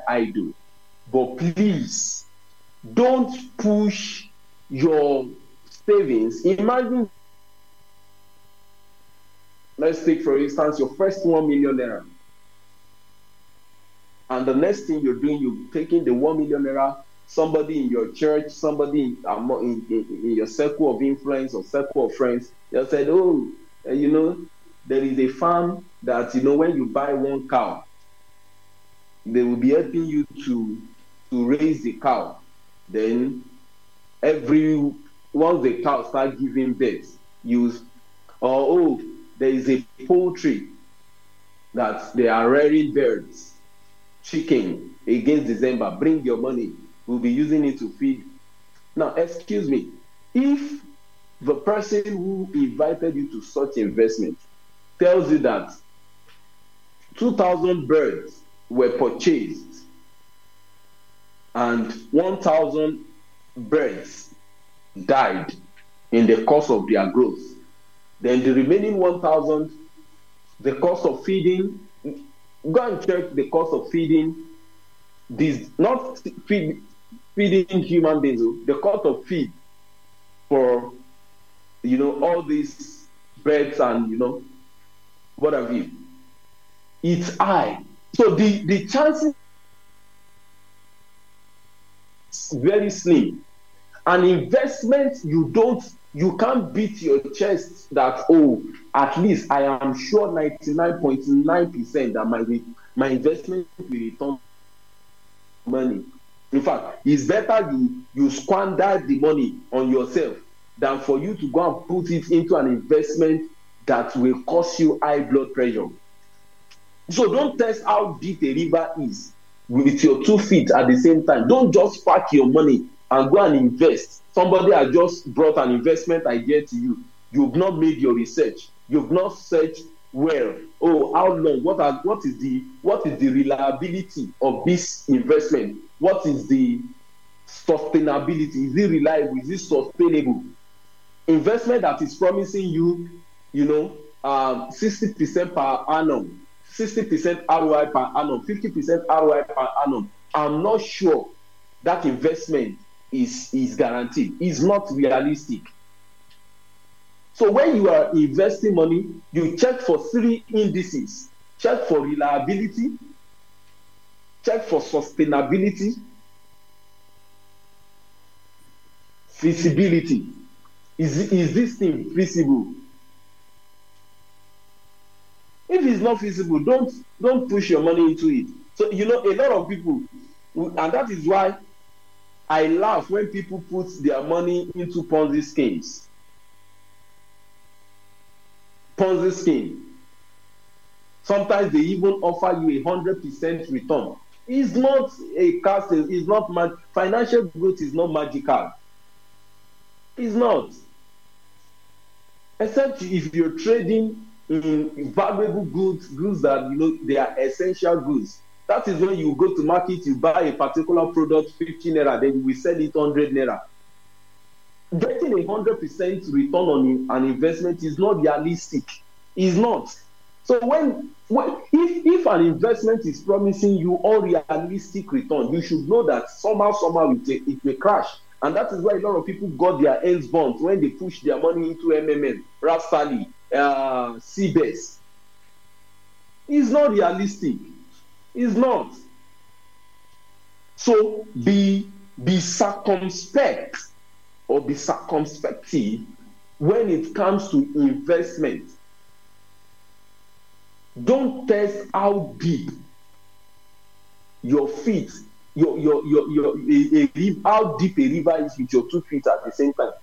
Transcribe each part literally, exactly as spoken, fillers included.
I do. But please, don't push your savings. Imagine, let's take for instance your first one million naira. And the next thing you're doing, you're taking the one million naira, somebody in your church, somebody in, in, in, in your circle of influence or circle of friends, they said, oh, uh, you know, there is a farm that, you know, when you buy one cow, they will be helping you to, to raise the cow. Then every, once the cow starts giving birth, you, or oh, there is a poultry that they are rearing birds, chicken against December, bring your money, we'll be using it to feed. Now, excuse me, if the person who invited you to such investment tells you that two thousand birds were purchased and one thousand birds died in the course of their growth, then the remaining one thousand, the cost of feeding, go and check the cost of feeding these, not feed, feeding human beings, the cost of feed for, you know, all these birds and, you know, what have you. It's high. So the, the chances very slim. An investment, you don't, you can't beat your chest that, oh, at least I am sure ninety-nine point nine percent that my my investment will return money. In fact, it's better you you squander the money on yourself than for you to go and put it into an investment that will cause you high blood pressure. So don't test how deep a river is with your two feet at the same time. Don't just pack your money and go and invest. Somebody has just brought an investment idea to you. You've not made your research. You've not searched well. Oh, how long? What are what is the what is the reliability of this investment? What is the sustainability? Is it reliable? Is it sustainable? Investment that is promising you, you know, um, sixty percent per annum, sixty percent R O I per annum, fifty percent R O I per annum. I'm not sure that investment is, is guaranteed. It's not realistic. So when you are investing money, you check for three indices. Check for reliability, check for sustainability, feasibility. Is, is this thing feasible? If it's not feasible, don't don't push your money into it. So, you know, a lot of people, and that is why I laugh when people put their money into Ponzi schemes. Ponzi scheme. Sometimes they even offer you a hundred percent return. It's not a castle. It's not mag- financial growth is not magical. It's not. Except if you're trading in valuable goods, goods that, you know, they are essential goods. That is when you go to market, you buy a particular product, fifty naira, then you will sell it one hundred naira. Getting a one hundred percent return on an investment is not realistic. It's not. So when, when if, if an investment is promising you unrealistic return, you should know that somehow, somehow it, it may crash. And that is why a lot of people got their ends burnt when they push their money into M M M, Rafsali, uh, C B E S. It's not realistic. It's not. So be be circumspect or be circumspective when it comes to investment. Don't test how deep your feet, your your your your a, a, how deep a river is with your two feet at the same time.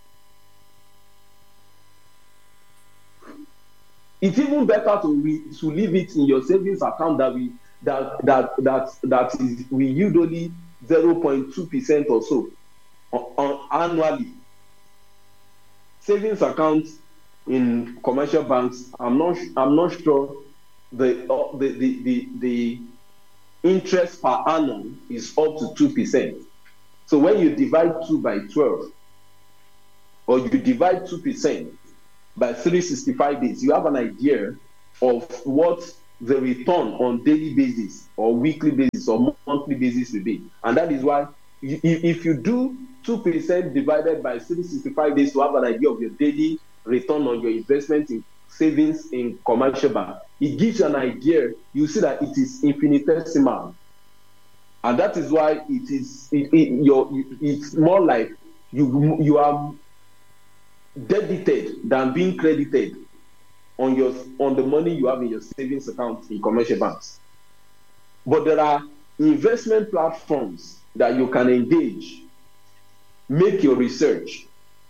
It's even better to re, to leave it in your savings account that we that that that that is we yield only zero point two percent or so on, on annually. Savings accounts in commercial banks, I'm not I'm not sure the uh, the, the the the interest per annum is up to two percent. So when you divide two by twelve, or you divide two percent by three hundred sixty-five days, you have an idea of what the return on daily basis or weekly basis or monthly basis will be. And that is why you, if you do two percent divided by three hundred sixty-five days to have an idea of your daily return on your investment in savings in commercial bank, it gives you an idea. You see that it is infinitesimal. And that is why it is it, it, your, it's more like you you are debited than being credited on your on the money you have in your savings account in commercial banks. But there are investment platforms that you can engage, make your research.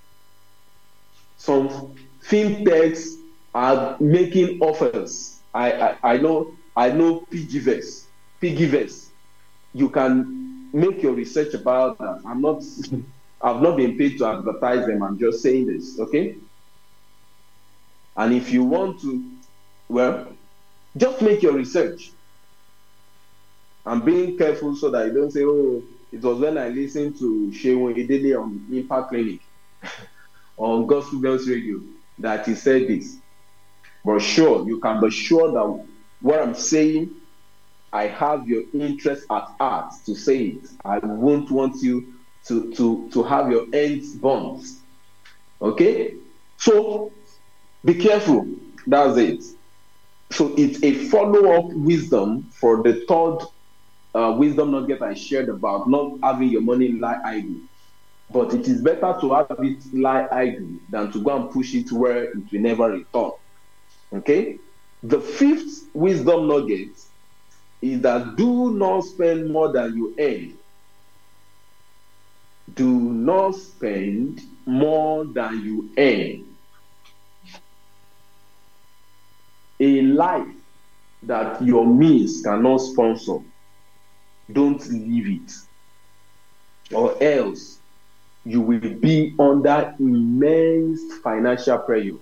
Some fintechs are making offers. I I, I know I know Piggyverse. Piggyverse. You can make your research about that. I'm not I've not been paid to advertise them. I'm just saying this, okay? And if you want to, well, just make your research. I'm being careful so that you don't say, oh, it was when I listened to Shehu Idele on Impact Clinic on Gospel Bells Radio that he said this. But sure, you can be sure that what I'm saying, I have your interest at heart to say it. I won't want you to, to, to have your ends burnt. Okay? So, be careful. That's it. So, it's a follow-up wisdom for the third uh, wisdom nugget I shared about not having your money lie idle. But it is better to have it lie idle than to go and push it where it will never return. Okay? The fifth wisdom nugget is that do not spend more than you earn. Do not spend more than you earn. A life that your means cannot sponsor, don't live it. Or else you will be under immense financial pressure.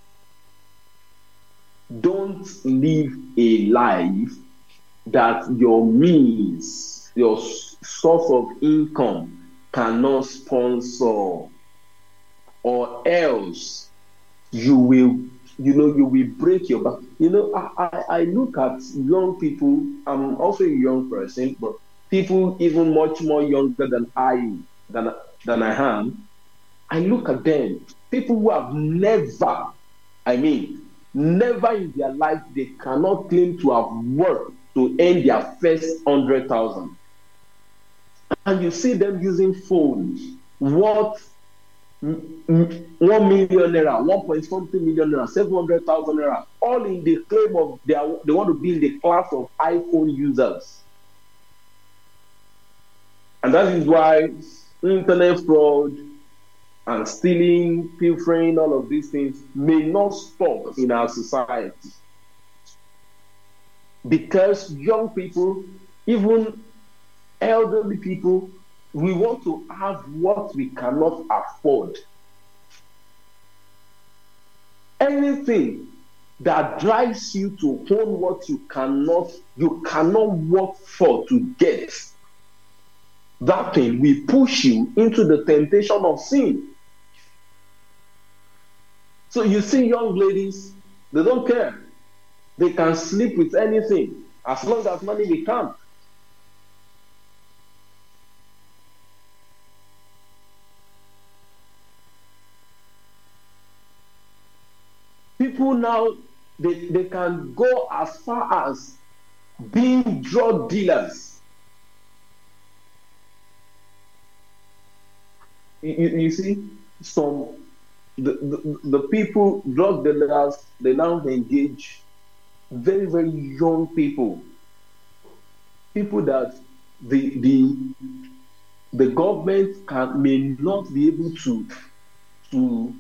Don't live a life that your means, your source of income cannot sponsor, or else you will, you know, you will break your back. You know, I, I, I look at young people. I'm also a young person, but people even much more younger than I than than I am. I look at them, people who have never, I mean, never in their life they cannot claim to have worked to earn their first hundred thousand. And you see them using phones, what one million naira, one point something million naira, seven hundred thousand naira, all in the claim of they, are, they want to be in the class of iPhone users. And that is why internet fraud and stealing, pilfering, all of these things may not stop in our society. Because young people, even elderly people, we want to have what we cannot afford. Anything that drives you to own what you cannot, you cannot work for to get, that thing will push you into the temptation of sin. So you see young ladies, they don't care. They can sleep with anything as long as money will come. People now, they, they can go as far as being drug dealers. You, you, you see, some the, the, the people, drug dealers, they now engage very, very young people. People that the the the government can may not be able to to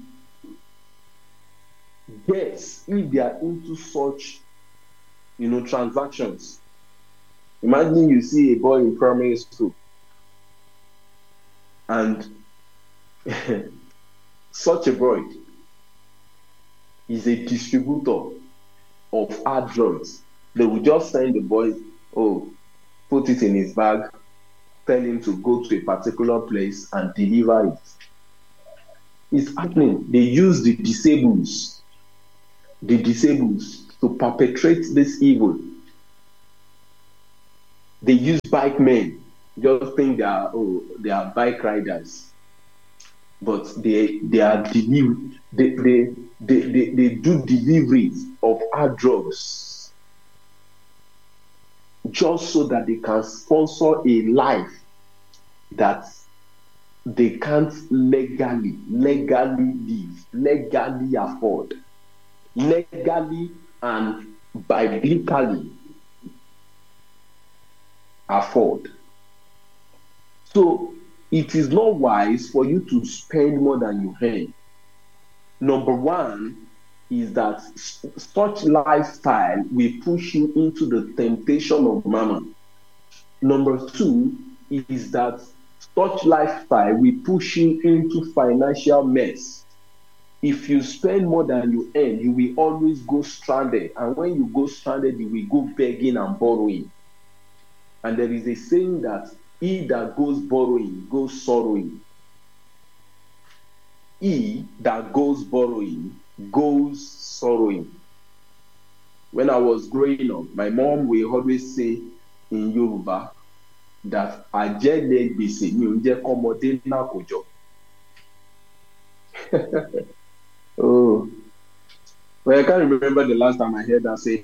guess if they are into such, you know, transactions. Imagine you see a boy in primary school and such a boy is a distributor of hard drugs. They will just send the boy, oh, put it in his bag, tell him to go to a particular place and deliver it. It's happening. They use the disables, the disables to perpetrate this evil. They use bike men, just think they are oh they are bike riders, but they they are deliver they they, they, they, they do deliveries of hard drugs just so that they can sponsor a life that they can't legally legally live, legally afford, legally and biblically afford. So it is not wise for you to spend more than you earn. Number one is that such lifestyle will push you into the temptation of mammon. Number two is that such lifestyle will push you into financial mess. If you spend more than you earn, you will always go stranded. And when you go stranded, you will go begging and borrowing. And there is a saying that he that goes borrowing goes sorrowing. He that goes borrowing goes sorrowing. When I was growing up, my mom will always say in Yoruba that ajele gbese ni oúnjẹ kọ́mọdé náà kò jọ. Oh, well, I can't remember the last time I heard that say.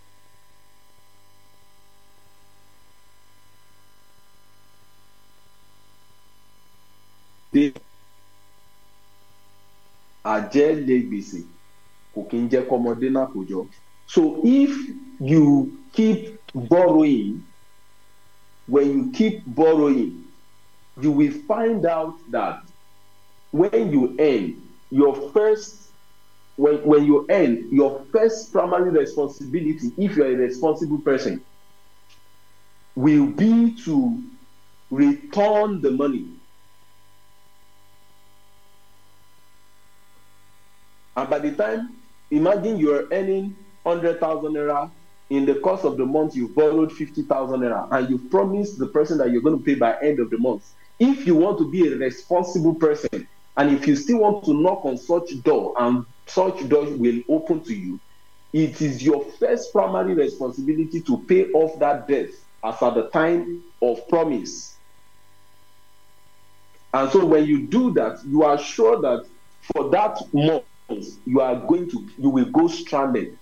Ajele gbese kò kí ń jẹ́ kọ́mọdé náà kò jọ. So if you keep borrowing, when you keep borrowing, you will find out that when you earn, your first, when, when you earn, your first primary responsibility, if you're a responsible person, will be to return the money. And by the time, imagine you're earning one hundred thousand naira, in the course of the month, you've borrowed fifty thousand naira, and you've promised the person that you're going to pay by end of the month. If you want to be a responsible person, and if you still want to knock on such door, and such door will open to you, it is your first primary responsibility to pay off that debt as at the time of promise. And so when you do that, you are sure that for that month, you are going to, you will go stranded.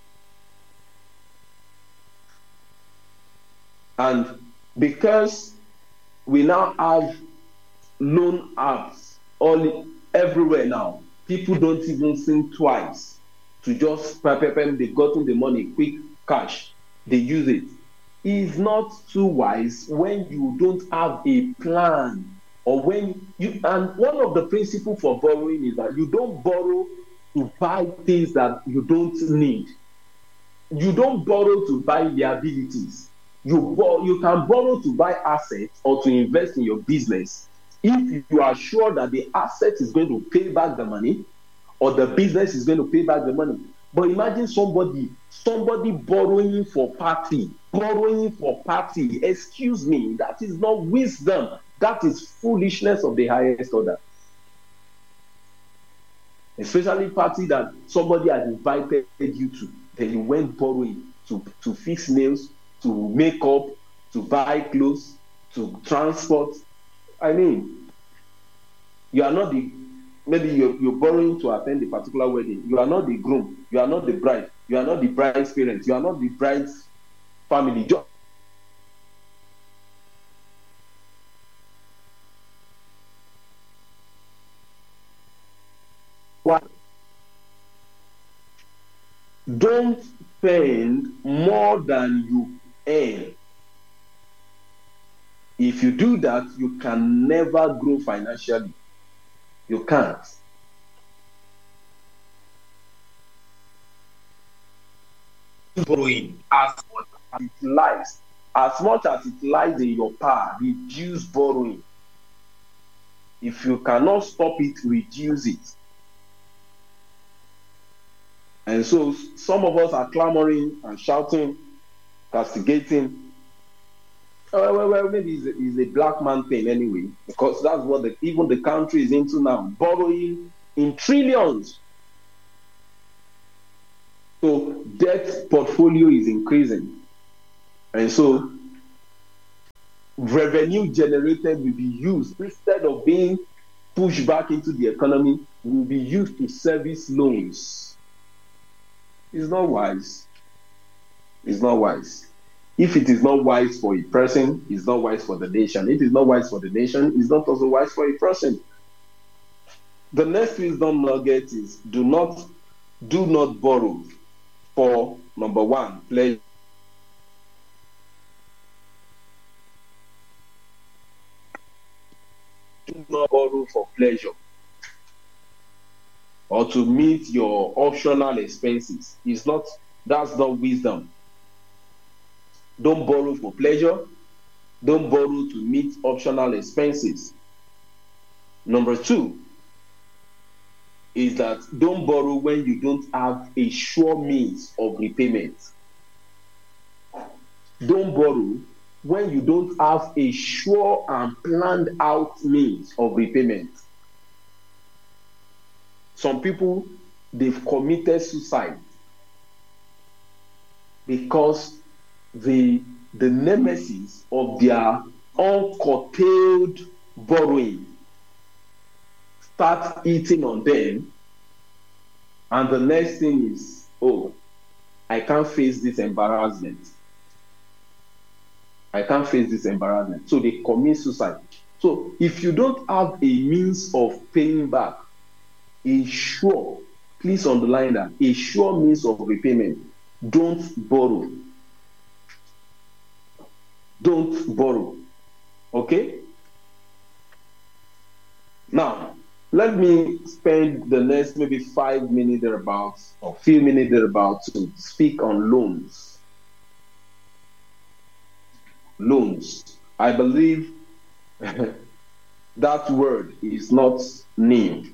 And because we now have loan apps all everywhere now, people don't even think twice to just pay. They've gotten the money, quick cash, they use it. It's not too wise when you don't have a plan, or when you, and one of the principles for borrowing is that you don't borrow to buy things that you don't need. You don't borrow to buy liabilities. You, bor- you can borrow to buy assets or to invest in your business if you are sure that the asset is going to pay back the money, or the business is going to pay back the money. But imagine somebody, somebody borrowing for party, borrowing for party. Excuse me, that is not wisdom. That is foolishness of the highest order. Especially party that somebody has invited you to, then you went borrowing to, to fix nails, to make up, to buy clothes, to transport. I mean, you are not the, maybe you're, you're borrowing to attend a particular wedding. You are not the groom. You are not the bride. You are not the bride's parents. You are not the bride's family. Just what? Don't spend more than you earn. If you do that, you can never grow financially. You can't. Borrowing as much as it lies, as much as it lies in your power, reduce borrowing. If you cannot stop it, reduce it. And so some of us are clamoring and shouting, castigating. Oh, well, well, maybe it's a, it's a black man thing anyway, because that's what the, even the country is into now, borrowing in trillions. So debt portfolio is increasing. And so revenue generated will be used instead of being pushed back into the economy, will be used to service loans. It's not wise. It's not wise. If it is not wise for a person, it's not wise for the nation. If it's not wise for the nation, it's not also wise for a person. The next wisdom nugget is do not do not borrow for number one, pleasure. Do not borrow for pleasure or to meet your optional expenses. It's not, that's not wisdom. Don't borrow for pleasure. Don't borrow to meet optional expenses. Number two is that don't borrow when you don't have a sure means of repayment. Don't borrow when you don't have a sure and planned out means of repayment. Some people, they've committed suicide because the, the nemesis of their uncurtailed borrowing start eating on them, and the next thing is, oh, I can't face this embarrassment. I can't face this embarrassment. So they commit suicide. So if you don't have a means of paying back, a sure, please underline that, a sure means of repayment, don't borrow. Don't borrow. Okay? Now, let me spend the next maybe five minutes thereabouts, or few minutes thereabouts, to speak on loans. Loans. I believe that word is not new.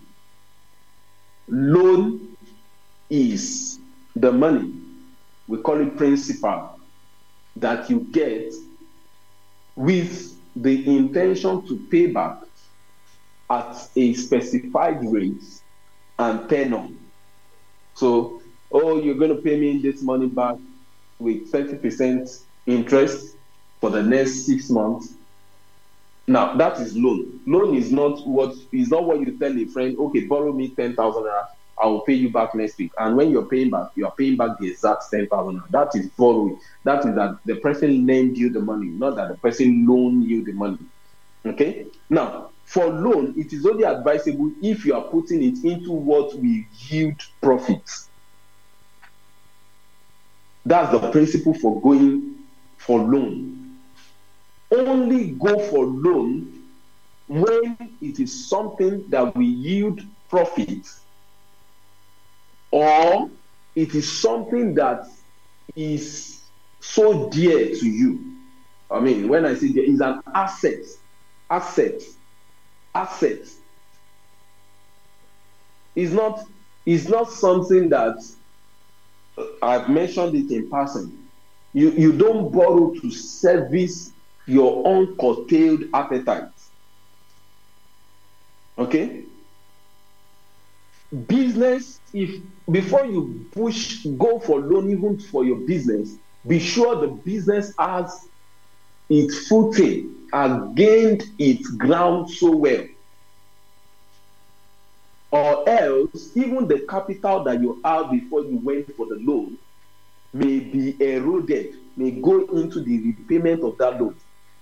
Loan is the money, we call it principal, that you get with the intention to pay back at a specified rate and tenor. So, oh, you're going to pay me this money back with thirty percent interest for the next six months. Now, that is loan. Loan is not what is not what you tell a friend, okay, borrow me ten thousand naira, I will pay you back next week. And when you're paying back, you are paying back the exact ten thousand naira. That is borrowing. That is that the person lent you the money, not that the person loaned you the money. Okay? Now, for loan, it is only advisable if you are putting it into what will yield profits. That's the principle for going for loan. Only go for loan when it is something that will yield profit, or it is something that is so dear to you. I mean, when I say there is an asset, asset, asset. It's not, it's not something that uh, I've mentioned it in passing. You, you don't borrow to service your uncurtailed appetite. Okay? Business, if before you push, go for loan even for your business, be sure the business has its footing, has gained its ground so well. Or else, even the capital that you have before you went for the loan may be eroded, may go into the repayment of that loan.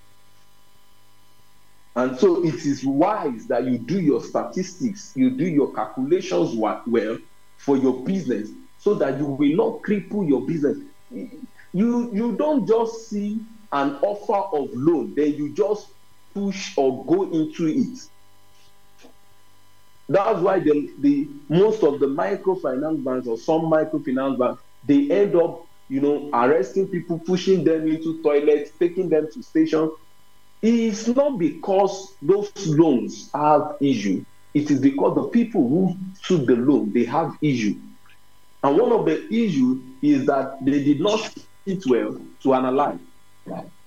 And so it is wise that you do your statistics, you do your calculations well for your business, so that you will not cripple your business. You, you don't just see an offer of loan, then you just push or go into it. That's why the, the most of the microfinance banks or some microfinance banks, they end up, you know, arresting people, pushing them into toilets, taking them to station. It's not because those loans have issue. It is because the people who took the loan, they have issue. And one of the issues is that they did not sit well to analyze.